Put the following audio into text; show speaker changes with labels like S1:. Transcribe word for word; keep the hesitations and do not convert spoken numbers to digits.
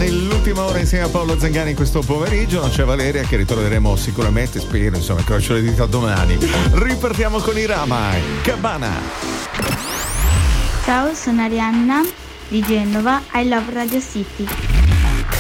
S1: nell'ultima ora insieme a Paolo Zangani in questo pomeriggio. Non c'è Valeria, che ritroveremo sicuramente, spero, insomma, incrocio le dita domani. Ripartiamo con i Rama Cabana.
S2: Ciao, sono Arianna di Genova, I love Radio City.